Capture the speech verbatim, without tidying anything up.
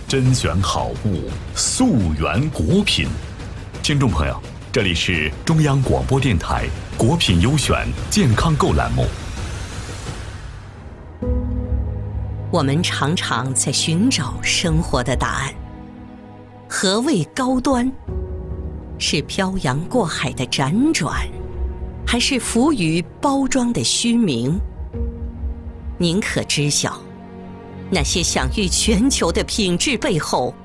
甄选好物，溯源国品。听众朋友，这里是中央广播电台国品优选健康购栏目。 我们常常在寻找生活的答案。何谓高端？是漂洋过海的辗转，还是浮于包装的虚名？您可知晓，那些享誉全球的品质背后，